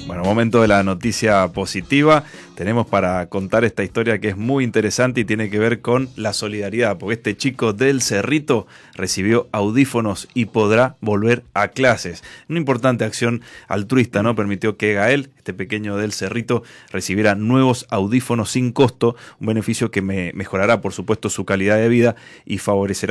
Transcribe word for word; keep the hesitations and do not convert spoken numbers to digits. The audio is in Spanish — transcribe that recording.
Bueno, momento de la noticia positiva. Tenemos para contar esta historia que es muy interesante y tiene que ver con la solidaridad, porque este chico del Cerrito recibió audífonos y podrá volver a clases. Una importante acción altruista, ¿no? Permitió que Gael, este pequeño del Cerrito, recibiera nuevos audífonos sin costo, un beneficio que me mejorará, por supuesto, su calidad de vida y favorecerá